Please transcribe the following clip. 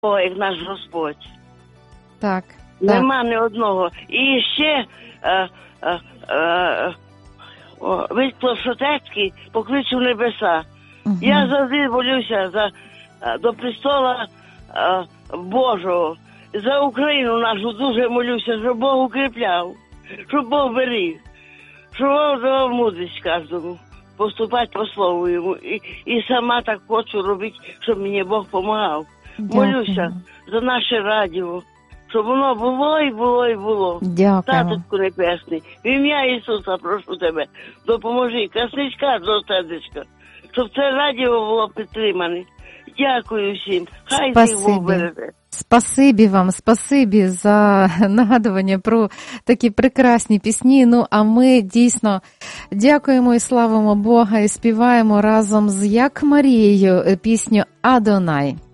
як наш Господь. Так. Нема ні одного. І ще Віктор Шотецький «Поклич у небеса». Угу. Я завжди молюся до престола Божого. За Україну нашу дуже молюся, щоб Бог укріпляв, щоб Бог беріг, щоб Бог давав мудрість кожному поступати по слову йому. І сама так хочу робити, щоб мені Бог допомагав. Молюся за наше радіо, щоб воно було і було і було. Дякую. Таточку небесний, в ім'я Ісуса прошу тебе, допоможи, коснись кожного сердечка, щоб це радіо було підтримане. Дякую всім. Хай всіх Бог береже. Спасибі вам, спасибі за нагадування про такі прекрасні пісні. Ну, а ми дійсно дякуємо і славимо Бога і співаємо разом з Як Марією пісню «Адонай».